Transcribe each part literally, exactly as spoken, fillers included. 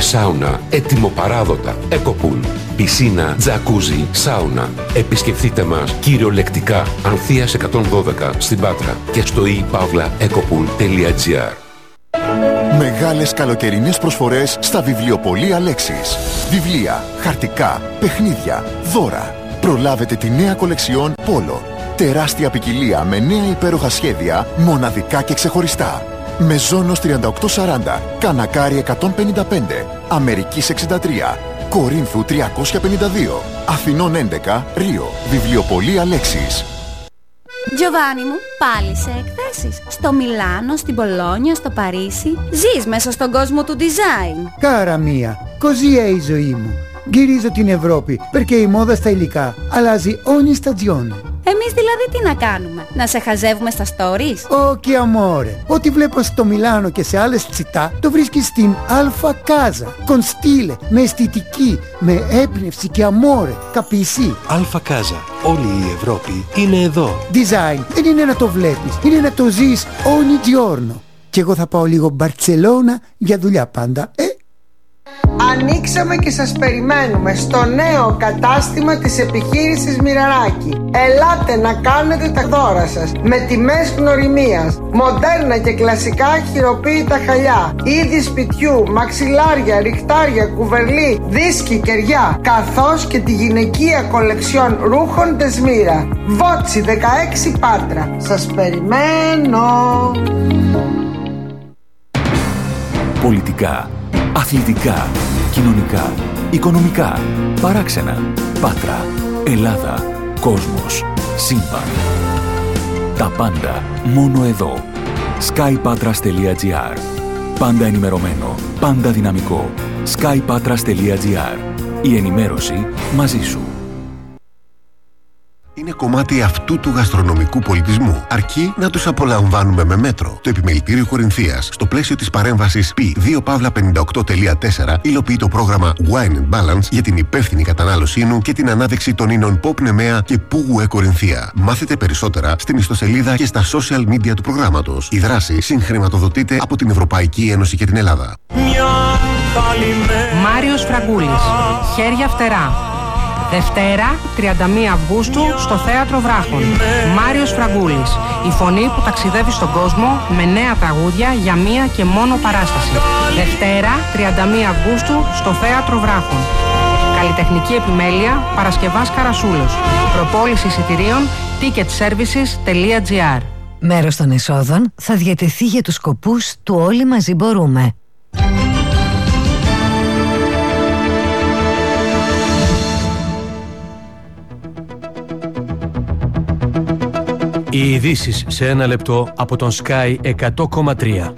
σάουνα, έτοιμο παράδοτα, Εκοπούλ. Πισίνα, τζακούζι, σάουνα. Επισκεφτείτε μας κυριολεκτικά Ανθείας εκατόν δώδεκα στην Πάτρα και στο e pavla ekopul τελεία gr. Μεγάλες καλοκαιρινές προσφορές στα βιβλιοπωλεία Λέξης. Βιβλία, χαρτικά, παιχνίδια, δώρα. Προλάβετε τη νέα κολεξιόν Πόλο. Τεράστια ποικιλία με νέα υπέροχα σχέδια, μοναδικά και ξεχωριστά. Μεζόνος τριάντα οκτώ σαράντα, Κανακάρι εκατόν πενήντα πέντε, Αμερικής εξήντα τρία, Κορίνθου τριακόσια πενήντα δύο, Αθηνών έντεκα, Ρίο. Βιβλιοπωλεία Λέξης. Giovanni μου, πάλι σε εκθέσεις. Στο Μιλάνο, στην Πολόνια, στο Παρίσι. Ζεις μέσα στον κόσμο του design. Κάρα μία, così è η ζωή μου. Γυρίζω την Ευρώπη, perché η μόδα στα υλικά αλλάζει ogni stagione. Εμείς δηλαδή τι να κάνουμε, να σε χαζεύουμε στα stories? Όχι amore, ό,τι βλέπω στο Μιλάνο και σε άλλες τσιτά το βρίσκεις στην Alfa Casa. Con stile, με αισθητική, με έμπνευση και amore, capisci? Alfa Casa, όλη η Ευρώπη είναι εδώ. Design δεν είναι να το βλέπεις, είναι να το ζεις ogni giorno. Και εγώ θα πάω λίγο Μπαρτσελώνα για δουλειά πάντα, ε? Ανοίξαμε και σας περιμένουμε στο νέο κατάστημα της επιχείρησης Μοιραράκη. Ελάτε να κάνετε τα δώρα σας με τιμές γνωριμίας, μοντέρνα και κλασικά χειροποίητα χαλιά, είδη σπιτιού, μαξιλάρια, ριχτάρια, κουβερλί, δίσκοι, κεριά, καθώς και τη γυναικεία κολεξιόν ρούχων Τεσμύρα. Βότσι δεκαέξι Πάτρα. Σας περιμένω. Πολιτικά, αθλητικά, κοινωνικά, οικονομικά, παράξενα, Πάτρα, Ελλάδα, κόσμος, σύμπαν. Τα πάντα μόνο εδώ. skypatras τελεία gr. Πάντα ενημερωμένο, πάντα δυναμικό. skypatras τελεία gr. Η ενημέρωση μαζί σου. Είναι κομμάτι αυτού του γαστρονομικού πολιτισμού, αρκεί να τους απολαμβάνουμε με μέτρο. Το Επιμελητήριο Κορινθίας, στο πλαίσιο της παρέμβασης πι δύο παύλα πενήντα οκτώ τελεία τέσσερα, υλοποιεί το πρόγραμμα Wine and Balance για την υπεύθυνη κατανάλωσή του και την ανάδειξη των ίνων Pop Nemea και Πουγουέ Κορινθία. Μάθετε περισσότερα στην ιστοσελίδα και στα social media του προγράμματος. Η δράση συγχρηματοδοτείται από την Ευρωπαϊκή Ένωση και την Ελλάδα. Μάριος Φραγκούλης, Χέρια Φτερά. Δευτέρα, τριάντα μία Αυγούστου, στο Θέατρο Βράχων. Μάριος Φραγκούλης, η φωνή που ταξιδεύει στον κόσμο με νέα τραγούδια για μία και μόνο παράσταση. Δευτέρα, τριάντα μία Αυγούστου, στο Θέατρο Βράχων. Καλλιτεχνική επιμέλεια, Παρασκευάς Καρασούλος. Προπόληση εισιτηρίων, ticket services τελεία gr. Μέρος των εσόδων θα διατεθεί για τους σκοπούς του Όλοι Μαζί Μπορούμε. Οι ειδήσεις σε ένα λεπτό από τον Sky εκατό κόμμα τρία.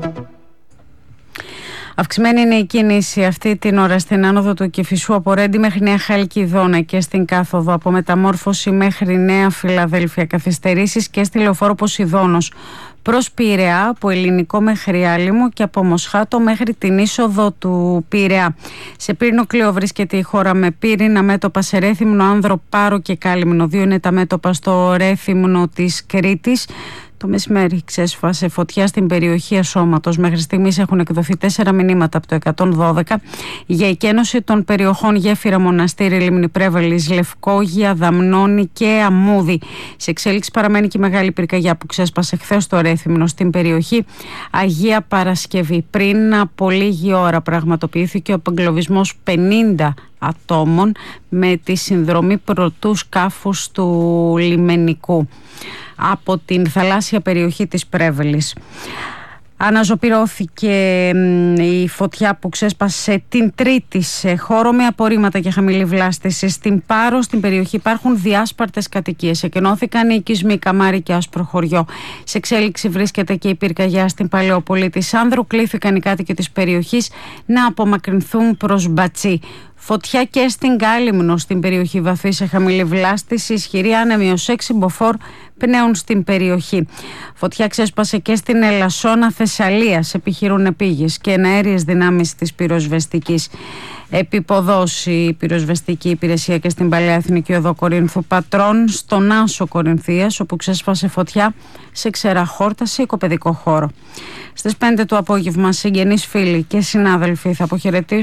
Αυξημένη είναι η κίνηση αυτή την ώρα στην άνοδο του Κηφισού από Ρέντι μέχρι Νέα Χαλκιδόνα και στην κάθοδο από Μεταμόρφωση μέχρι Νέα Φιλαδέλφια. Καθυστερήσεις και στη λεωφόρο Ποσειδώνος προς Πειραιά, από Ελληνικό μέχρι Άλυμο και από Μοσχάτο μέχρι την είσοδο του Πειραιά. Σε πύρινο κλειό βρίσκεται η χώρα με πύρινα μέτωπα σε Ρέθυμνο, Άνδρο, Πάρο και Κάλυμνο. Δύο είναι τα μέτωπα στο Ρέθυμνο της Κρήτης. Το μεσημέρι ξέσφασε φωτιά στην περιοχή Ασώματος. Μέχρι στιγμής έχουν εκδοθεί τέσσερα μηνύματα από το εκατόν δώδεκα για εκένωση των περιοχών Γέφυρα, Μοναστήρι, Λίμνη Πρέβαλης, Λευκόγεια, Δαμνώνη και Αμμούδη. Σε εξέλιξη παραμένει και η μεγάλη πυρκαγιά που ξέσπασε χθες στο Ρέθυμνο στην περιοχή Αγία Παρασκευή. Πριν από λίγη ώρα πραγματοποιήθηκε ο απεγκλωβισμός πενήντα ατόμων με τη συνδρομή πρωτού σκάφους του λιμενικού από την θαλάσσια περιοχή της Πρέβελης. Αναζωπυρώθηκε η φωτιά που ξέσπασε την Τρίτη σε χώρο με απορρίμματα και χαμηλή βλάστηση. Στην Πάρο, στην περιοχή, υπάρχουν διάσπαρτες κατοικίες. Εκενώθηκαν οι οικισμοί Καμάρι και Άσπρο Χωριό. Σε εξέλιξη βρίσκεται και η πυρκαγιά στην Παλαιόπολη της Άνδρου. Κλήθηκαν οι κάτοικοι της περιοχής να απομακρυνθούν προς Μπατσί. Φωτιά και στην Κάλυμνο, στην περιοχή βαθύ σε χαμηλή βλάστηση. Ισχυρή άνεμη ως έξι μποφόρ πνέουν στην περιοχή. Φωτιά ξέσπασε και στην Ελασσόνα Θεσσαλίας, επιχειρούν επίγειες και εναέριες δυνάμεις της πυροσβεστικής. Επίποδος η πυροσβεστική υπηρεσία και στην Παλαιά Εθνική Οδό Κορίνθου Πατρών, στον Άσο Κορινθίας, όπου ξέσπασε φωτιά σε ξεραχόρτα σε οικοπαιδικό χώρο. Στις πέντε το απόγευμα, συγγενείς, φίλοι και συνάδελφοι θα αποχαιρετήσουν